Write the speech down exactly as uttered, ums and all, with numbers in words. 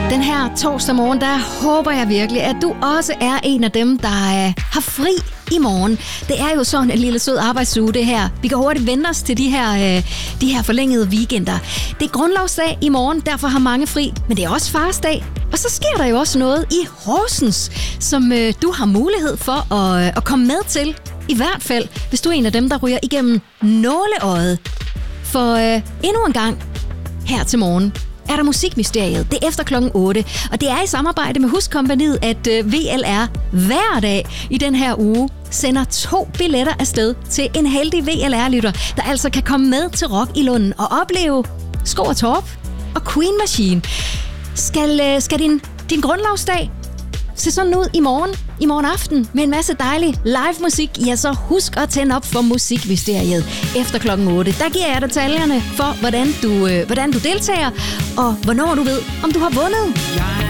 Den her torsdag morgen, der håber jeg virkelig, at du også er en af dem, der øh, har fri i morgen. Det er jo sådan en lille sød arbejdsuge, det her. Vi kan hurtigt vende os til de her, øh, de her forlængede weekender. Det er grundlovsdag i morgen, derfor har mange fri, men det er også farsdag. Og så sker der jo også noget i Horsens, som øh, du har mulighed for at, øh, at komme med til. I hvert fald, hvis du er en af dem, der ryger igennem nåleøjet. For øh, endnu en gang her til morgen er der Musikmysteriet. Det er efter klokken otte, og det er i samarbejde med Huskompagniet, at øh, V L R hver dag i den her uge sender to billetter afsted til en heldig V L R-lytter, der altså kan komme med til Rock i Lunden og opleve Skov og Torp og Queen Machine. Skal, øh, skal din, din grundlovsdag se sådan ud i morgen, i morgen aften, med en masse dejlig live musik, ja, så husk at tænde op for Musikmysteriet efter klokken otte. Der giver jeg detaljerne for, hvordan du, øh, hvordan du deltager, og hvornår du ved, om du har vundet.